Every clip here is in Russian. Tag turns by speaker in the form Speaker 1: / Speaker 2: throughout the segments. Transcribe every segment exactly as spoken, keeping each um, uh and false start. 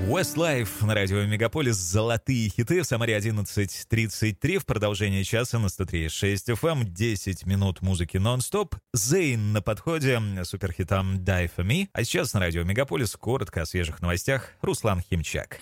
Speaker 1: Westlife на радио Мегаполис. Золотые хиты в Самаре одиннадцать тридцать три. В продолжение часа на сто три и шесть эф эм. десять минут музыки нон-стоп. Зейн на подходе. Суперхитом Die For Me. А сейчас на радио Мегаполис коротко о свежих новостях. Руслан Химчак.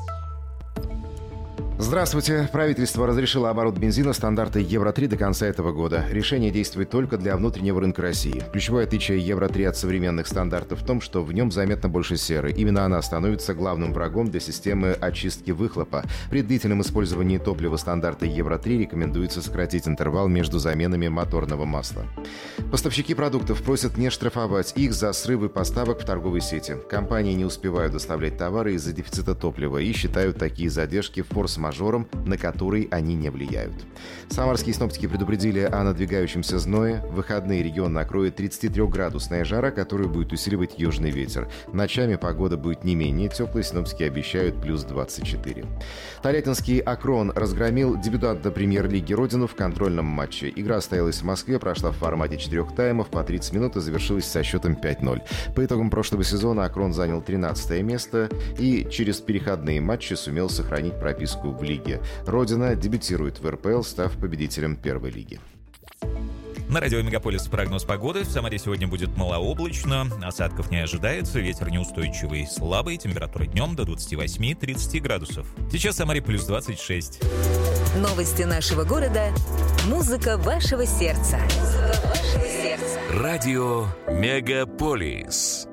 Speaker 2: Здравствуйте. Правительство разрешило оборот бензина стандарта Евро три до конца этого года. Решение действует только для внутреннего рынка России. Ключевое отличие Евро три от современных стандартов в том, что в нем заметно больше серы. Именно она становится главным врагом для системы очистки выхлопа. При длительном использовании топлива стандарта Евро три рекомендуется сократить интервал между заменами моторного масла. Поставщики продуктов просят не штрафовать их за срывы поставок в торговой сети. Компании не успевают доставлять товары из-за дефицита топлива и считают такие задержки форс-мажором, на который они не влияют. Самарские синоптики предупредили о надвигающемся зное. В выходные регион накроет тридцатитрёхградусная жара, которую будет усиливать южный ветер. Ночами погода будет не менее теплой, синоптики обещают плюс двадцать четыре. Тольяттинский «Акрон» разгромил дебютанта премьер-лиги «Родину» в контрольном матче. Игра состоялась в Москве, прошла в формате четырех таймов по тридцать минут и завершилась со счетом пять ноль. По итогам прошлого сезона «Акрон» занял тринадцатое место и через переходные матчи сумел сохранить прописку в лиге. «Родина» дебютирует в эр пэ эл, став победителем первой лиги.
Speaker 1: На радио Мегаполис прогноз погоды. В Самаре сегодня будет малооблачно, осадков не ожидается, ветер неустойчивый, слабый, температура днем до двадцати восьми тридцати градусов. Сейчас в Самаре плюс двадцать шесть.
Speaker 3: Новости нашего города. Музыка вашего сердца. Музыка вашего сердца.
Speaker 4: Радио Мегаполис.